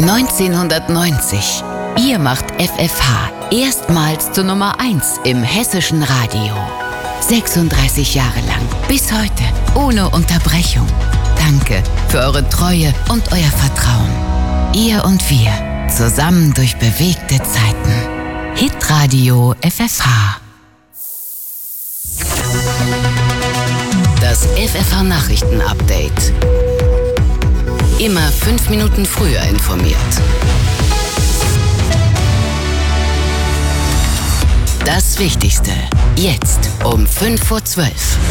1990. Ihr macht FFH erstmals zur Nummer 1 im hessischen Radio. 36 Jahre lang, bis heute, ohne Unterbrechung. Danke für eure Treue und euer Vertrauen. Ihr und wir, zusammen durch bewegte Zeiten. Hitradio FFH. Das FFH-Nachrichten-Update. Immer 5 Minuten früher informiert. Das Wichtigste, jetzt um 11:05.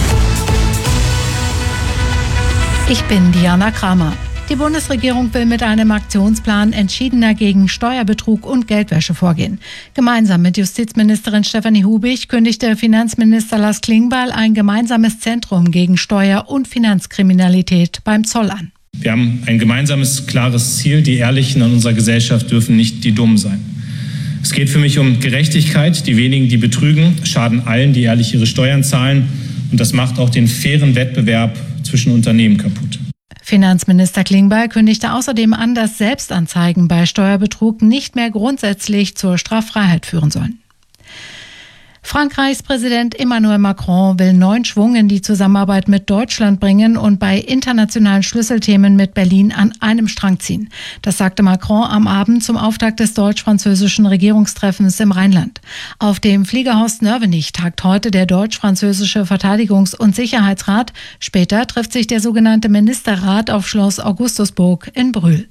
Ich bin Diana Kramer. Die Bundesregierung will mit einem Aktionsplan entschiedener gegen Steuerbetrug und Geldwäsche vorgehen. Gemeinsam mit Justizministerin Stefanie Hubig kündigte Finanzminister Lars Klingbeil ein gemeinsames Zentrum gegen Steuer- und Finanzkriminalität beim Zoll an. Wir haben ein gemeinsames, klares Ziel. Die Ehrlichen in unserer Gesellschaft dürfen nicht die Dummen sein. Es geht für mich um Gerechtigkeit. Die wenigen, die betrügen, schaden allen, die ehrlich ihre Steuern zahlen. Und das macht auch den fairen Wettbewerb zwischen Unternehmen kaputt. Finanzminister Klingbeil kündigte außerdem an, dass Selbstanzeigen bei Steuerbetrug nicht mehr grundsätzlich zur Straffreiheit führen sollen. Frankreichs Präsident Emmanuel Macron will neuen Schwung in die Zusammenarbeit mit Deutschland bringen und bei internationalen Schlüsselthemen mit Berlin an einem Strang ziehen. Das sagte Macron am Abend zum Auftakt des deutsch-französischen Regierungstreffens im Rheinland. Auf dem Fliegerhorst Nörvenich tagt heute der deutsch-französische Verteidigungs- und Sicherheitsrat. Später trifft sich der sogenannte Ministerrat auf Schloss Augustusburg in Brühl.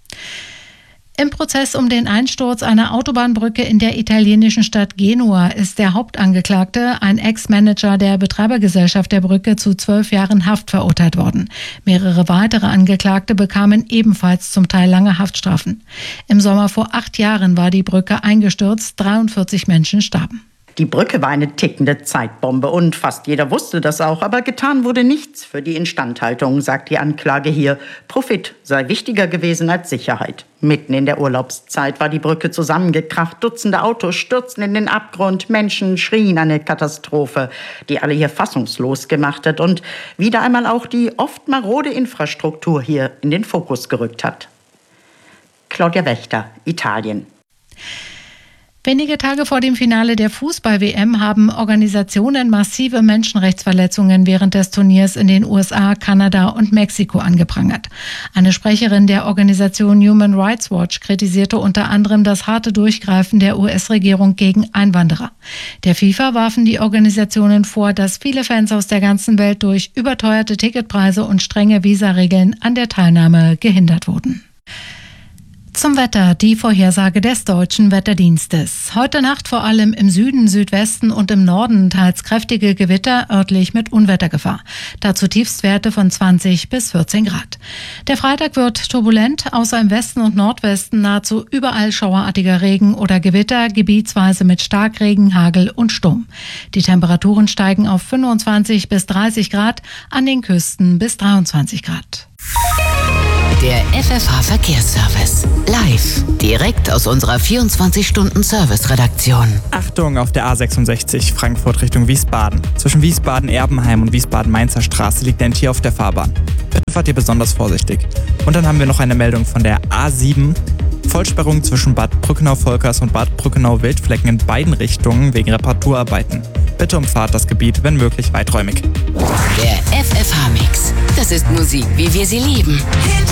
Im Prozess um den Einsturz einer Autobahnbrücke in der italienischen Stadt Genua ist der Hauptangeklagte, ein Ex-Manager der Betreibergesellschaft der Brücke, zu 12 Jahren Haft verurteilt worden. Mehrere weitere Angeklagte bekamen ebenfalls zum Teil lange Haftstrafen. Im Sommer vor 8 Jahren war die Brücke eingestürzt, 43 Menschen starben. Die Brücke war eine tickende Zeitbombe und fast jeder wusste das auch, aber getan wurde nichts für die Instandhaltung, sagt die Anklage hier. Profit sei wichtiger gewesen als Sicherheit. Mitten in der Urlaubszeit war die Brücke zusammengekracht, Dutzende Autos stürzten in den Abgrund, Menschen schrien eine Katastrophe, die alle hier fassungslos gemacht hat und wieder einmal auch die oft marode Infrastruktur hier in den Fokus gerückt hat. Claudia Wächter, Italien. Wenige Tage vor dem Finale der Fußball-WM haben Organisationen massive Menschenrechtsverletzungen während des Turniers in den USA, Kanada und Mexiko angeprangert. Eine Sprecherin der Organisation Human Rights Watch kritisierte unter anderem das harte Durchgreifen der US-Regierung gegen Einwanderer. Der FIFA warfen die Organisationen vor, dass viele Fans aus der ganzen Welt durch überteuerte Ticketpreise und strenge Visaregeln an der Teilnahme gehindert wurden. Zum Wetter, die Vorhersage des Deutschen Wetterdienstes. Heute Nacht vor allem im Süden, Südwesten und im Norden teils kräftige Gewitter, örtlich mit Unwettergefahr. Dazu Tiefstwerte von 20 bis 14 Grad. Der Freitag wird turbulent, außer im Westen und Nordwesten nahezu überall schauerartiger Regen oder Gewitter, gebietsweise mit Starkregen, Hagel und Sturm. Die Temperaturen steigen auf 25 bis 30 Grad, an den Küsten bis 23 Grad. Der FFH-Verkehrsservice. Live. Direkt aus unserer 24-Stunden-Service-Redaktion. Achtung auf der A66 Frankfurt Richtung Wiesbaden. Zwischen Wiesbaden-Erbenheim und Wiesbaden-Mainzer Straße liegt ein Tier auf der Fahrbahn. Bitte fahrt ihr besonders vorsichtig. Und dann haben wir noch eine Meldung von der A7. Vollsperrung zwischen Bad Brückenau-Volkers und Bad Brückenau-Wildflecken in beiden Richtungen wegen Reparaturarbeiten. Bitte umfahrt das Gebiet, wenn möglich, weiträumig. Der FFH-Mix. Das ist Musik, wie wir sie lieben.